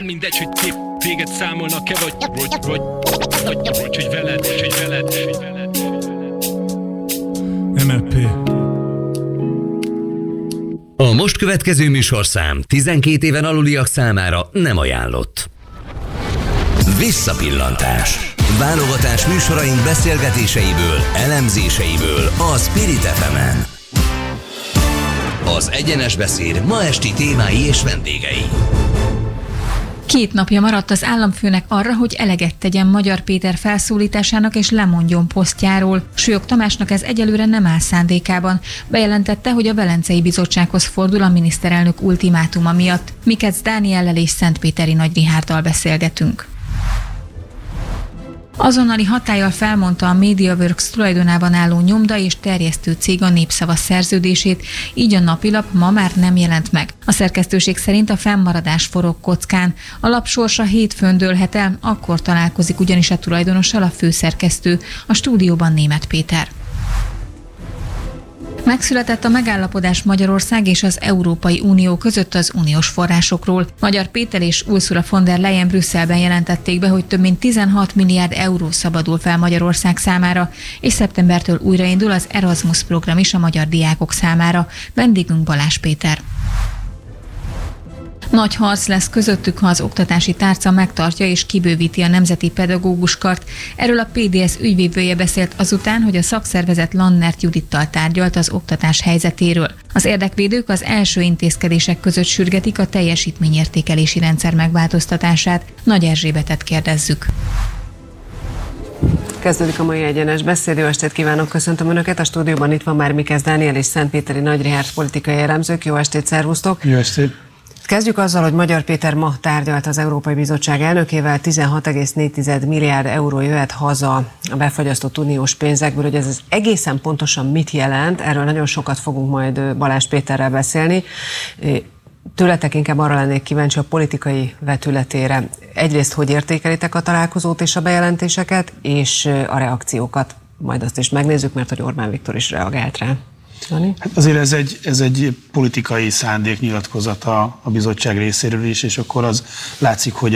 Mindegy, hogy téged számolnak-e, vagy hogy veled. MLP. A most következő műsorszám 12 éven aluliak számára nem ajánlott. Visszapillantás. Válogatás műsoraink beszélgetéseiből, elemzéseiből a Spirit FM-en. Az egyenes beszéd ma esti témái és vendégei. 2 napja maradt az államfőnek arra, hogy eleget tegyen Magyar Péter felszólításának és lemondjon posztjáról. Súlyog Tamásnak ez egyelőre nem áll szándékában. Bejelentette, hogy a Velencei Bizottsághoz fordul a miniszterelnök ultimátuma miatt. Mikec Dániellel és Szentpéteri Nagy Richárddal beszélgetünk. Azonnali hatállyal felmondta a MediaWorks tulajdonában álló nyomda és terjesztő cég a Népszava szerződését, így a napilap ma már nem jelent meg. A szerkesztőség szerint a fennmaradás forog kockán. A lap sorsa hétfőn dőlhet el, akkor találkozik ugyanis a tulajdonossal a főszerkesztő, a stúdióban Németh Péter. Megszületett a megállapodás Magyarország és az Európai Unió között az uniós forrásokról. Magyar Péter és Ursula von der Leyen Brüsszelben jelentették be, hogy több mint 16 milliárd euró szabadul fel Magyarország számára, és szeptembertől újraindul az Erasmus program is a magyar diákok számára. Vendégünk Balázs Péter. Nagy harc lesz közöttük, ha az oktatási tárca megtartja és kibővíti a Nemzeti Pedagóguskart. Erről a PDS ügyvívője beszélt azután, hogy a szakszervezet Lannert Judittal tárgyalt az oktatás helyzetéről. Az érdekvédők az első intézkedések között sürgetik a teljesítményértékelési rendszer megváltoztatását. Nagy Erzsébetet kérdezzük. Kezdődik a mai egyenes beszéd. Jó estét kívánok, köszöntöm Önöket. A stúdióban itt van már Mikec Dániel és Szentpéteri Nagy Richárd politikai elemzők. Jó estét, szervusztok! Jó estét! Kezdjük azzal, hogy Magyar Péter ma tárgyalt az Európai Bizottság elnökével, 16,4 milliárd euró jöhet haza a befagyasztott uniós pénzekből, hogy ez egészen pontosan mit jelent, erről nagyon sokat fogunk majd Balázs Péterrel beszélni. Tőletek inkább arra lennék kíváncsi a politikai vetületére. Egyrészt, hogy értékelitek a találkozót és a bejelentéseket, és a reakciókat. Majd azt is megnézzük, mert hogy Orbán Viktor is reagált rá. Hát azért ez egy politikai szándéknyilatkozat a bizottság részéről is, és akkor az látszik, hogy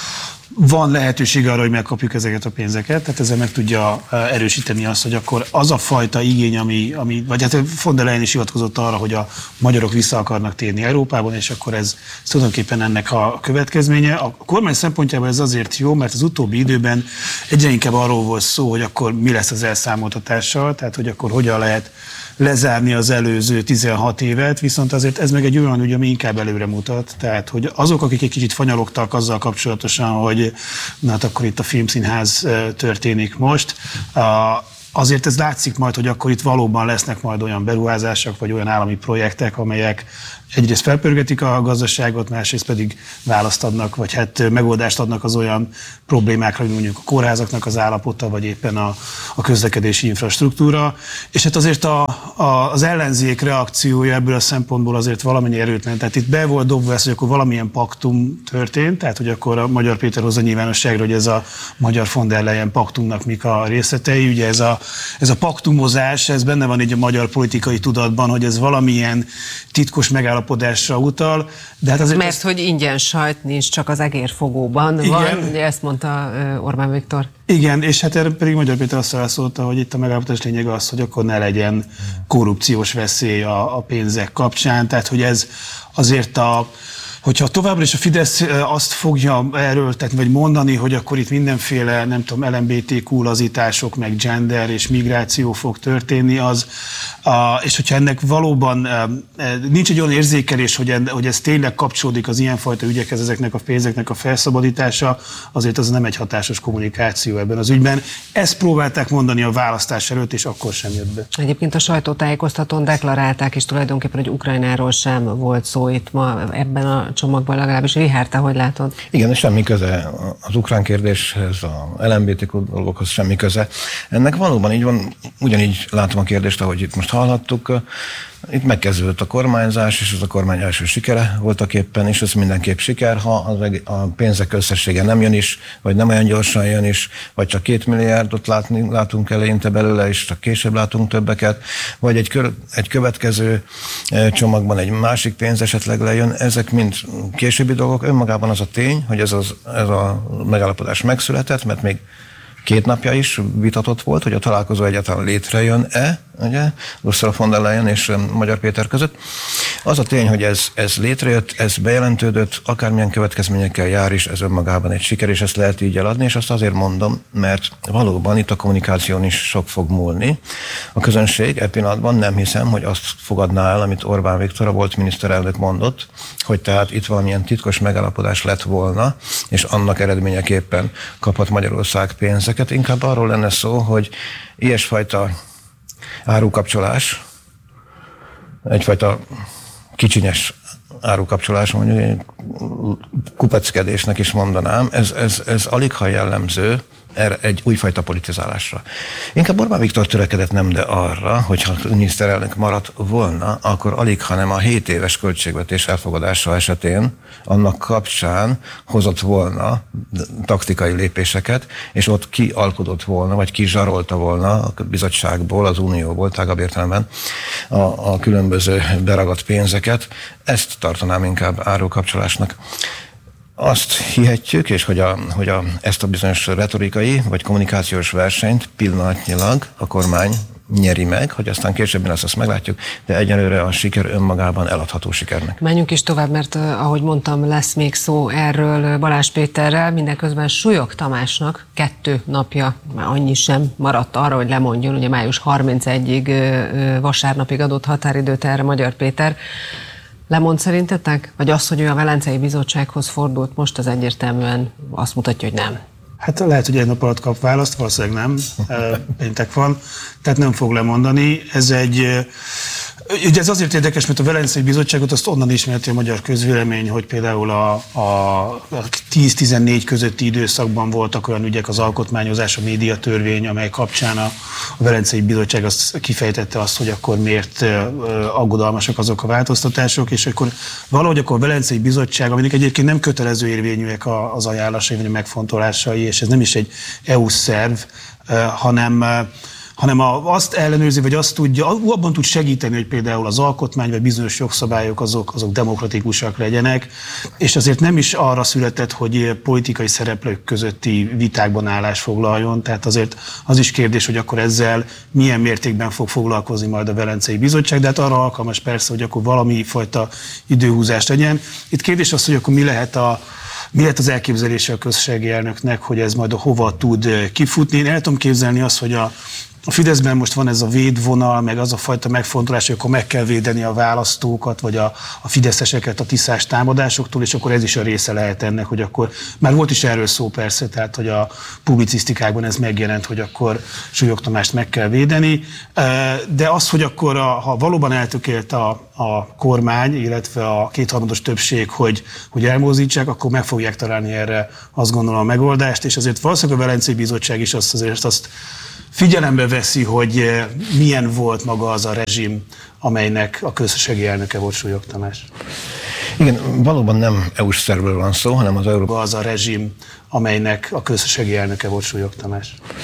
van lehetőség arra, hogy megkapjuk ezeket a pénzeket, tehát ezzel meg tudja erősíteni azt, hogy akkor az a fajta igény, ami vagy hát von der Leyen is hivatkozott arra, hogy a magyarok vissza akarnak térni Európában, és akkor ez tulajdonképpen ennek a következménye. A kormány szempontjából ez azért jó, mert az utóbbi időben egyre inkább arról volt szó, hogy akkor mi lesz az elszámoltatással, tehát hogy akkor hogyan lehet lezárni az előző 16 évet, viszont azért ez meg egy olyan ügy, ami inkább előre mutat. Tehát, hogy azok, akik egy kicsit fanyalogtak azzal kapcsolatosan, hogy na hát akkor itt a filmszínház történik most, azért ez látszik majd, hogy akkor itt valóban lesznek majd olyan beruházások, vagy olyan állami projektek, amelyek egyrészt felpörgetik a gazdaságot, másrészt pedig választ adnak, vagy hát megoldást adnak az olyan problémákra, mint mondjuk a kórházaknak az állapota, vagy éppen a közlekedési infrastruktúra. És hát azért az ellenzék reakciója ebből a szempontból azért valamennyi erőtlen. Tehát itt be volt dobva ez, hogy akkor valamilyen paktum történt, tehát hogy akkor a Magyar Péter hozza nyilvánosságra, hogy ez a magyar von der Leyen paktumnak mik a részletei. Ugye ez a paktumozás, ez benne van így a magyar politikai tudatban, hogy ez valamilyen titkos megállapodásra utal, de hát azért... Mert hogy ingyen sajt nincs, csak az egérfogóban van, ugye ezt mondta Orbán Viktor. Igen, és hát erre pedig Magyar Péter azt válaszolta, hogy itt a megállapodás lényege az, hogy akkor ne legyen korrupciós veszély a pénzek kapcsán, tehát hogy ez azért hogyha továbbra is a Fidesz azt fogja erőltetni, vagy mondani, hogy akkor itt mindenféle, nem tudom, LMBTQ lazítások, meg gender és migráció fog történni, és hogyha ennek valóban nincs egy olyan érzékelés, hogy ez tényleg kapcsolódik az ilyenfajta ügyekhez, ezeknek a pénzeknek a felszabadítása, azért az nem egy hatásos kommunikáció ebben az ügyben. Ezt próbálták mondani a választás előtt, és akkor sem jött be. Egyébként a sajtótájékoztatón deklarálták is tulajdonképpen, hogy Ukrajnáról sem volt szó itt ma ebben a csomagban, legalábbis. Richárd, te hogy látod? Igen, semmi köze az ukrán kérdéshez, a LMBTQ dolgokhoz semmi köze. Ennek valóban így van, ugyanígy látom a kérdést, ahogy itt most hallhattuk. Itt megkezdődött a kormányzás, és ez a kormány első sikere voltak éppen, és ez mindenképp siker, ha a pénzek összessége nem jön is, vagy nem olyan gyorsan jön is, vagy csak 2 milliárdot látunk eleinte belőle, és csak később látunk többeket, vagy egy következő csomagban egy másik pénz esetleg lejön. Ezek mind későbbi dolgok. Önmagában az a tény, hogy ez a megállapodás megszületett, mert még 2 napja is vitatott volt, hogy a találkozó egyáltalán létrejön-e, ugye, Ursula von der Leyen és Magyar Péter között. Az a tény, hogy ez létrejött, ez bejelentődött, akármilyen következményekkel jár is, ez önmagában egy siker, és ezt lehet így eladni, és azt azért mondom, mert valóban itt a kommunikáción is sok fog múlni. A közönség pillanatban nem hiszem, hogy azt fogadná el, amit Orbán Viktor, a volt miniszterelnök mondott, hogy tehát itt valamilyen titkos megállapodás lett volna, és annak eredményeképpen kaphat Magyarország pénzeket. Inkább arról lenne szó, hogy ilyesfajta árukapcsolás, egyfajta kicsinyes árukapcsolás, mondjuk kupeckedésnek is mondanám, ez aligha jellemző egy újfajta politizálásra. Inkább Orbán Viktor törekedett nem, de arra, hogyha miniszterelnök maradt volna, akkor alig, hanem a 7 éves költségvetés elfogadása esetén annak kapcsán hozott volna taktikai lépéseket, és ott kialkudott volna, vagy kizsarolta volna a bizottságból, az unióból, tágabb értelemben a különböző beragadt pénzeket. Ezt tartanám inkább árukapcsolásnak. Azt hihetjük, és hogy ezt a bizonyos retorikai vagy kommunikációs versenyt pillanatnyilag a kormány nyeri meg, hogy aztán később lesz, azt meglátjuk, de egyelőre a siker önmagában eladható sikernek. Menjünk is tovább, mert ahogy mondtam, lesz még szó erről Balázs Péterrel, mindeközben Súlyog Tamásnak 2 napja, már annyi sem maradt arra, hogy lemondjon, ugye május 31-ig vasárnapig adott határidőt erre Magyar Péter. Lemond szerintetek? Vagy az, hogy ő a Velencei Bizottsághoz fordult, most az egyértelműen azt mutatja, hogy nem? Hát lehet, hogy egy nap alatt kap választ, valószínűleg nem. Péntek van, tehát nem fog lemondani. Ugye ez azért érdekes, mert a Velencei Bizottságot azt onnan ismerti a magyar közvélemény, hogy például a 10-14 közötti időszakban voltak olyan ügyek, az alkotmányozás, a médiatörvény, amely kapcsán a Velencei Bizottság azt kifejtette azt, hogy akkor miért aggodalmasak azok a változtatások, és akkor valahogy akkor a Velencei Bizottság, aminek egyébként nem kötelező érvényűek az ajánlásai vagy a megfontolásai, és ez nem is egy EU szerv, hanem azt ellenőrzi, vagy azt tudja, abban tud segíteni, hogy például az alkotmány, vagy bizonyos jogszabályok azok demokratikusak legyenek, és azért nem is arra született, hogy politikai szereplők közötti vitákban állás foglaljon, tehát azért az is kérdés, hogy akkor ezzel milyen mértékben fog foglalkozni majd a Velencei Bizottság, de hát arra alkalmas persze, hogy akkor valami fajta időhúzást legyen. Itt kérdés az, hogy akkor mi lehet az elképzelése a közösségi elnöknek, hogy ez majd hova tud kifutni. Én el tudom képzelni azt, hogy a Fideszben most van ez a védvonal, meg az a fajta megfontolás, hogy akkor meg kell védeni a választókat, vagy a fideszeseket a tiszás támadásoktól, és akkor ez is a része lehet ennek, hogy akkor, már volt is erről szó persze, tehát hogy a publicisztikákban ez megjelent, hogy akkor Súlyog Tamást meg kell védeni, de az, hogy akkor ha valóban eltökélt a kormány, illetve a 2/3 többség, hogy elmozdítsák, akkor meg fogják találni erre, azt gondolom, a megoldást, és azért valószínűleg a Velencei Bizottság is azt figyelembe veszi, hogy milyen volt maga az a rezsim, amelynek a közösségi elnöke volt Súlyog Tamás. Igen, valóban nem EU-s szervről van szó, hanem az Európai... Az a rezsim, amelynek a közösségi elnöke volt Súlyog Tamás.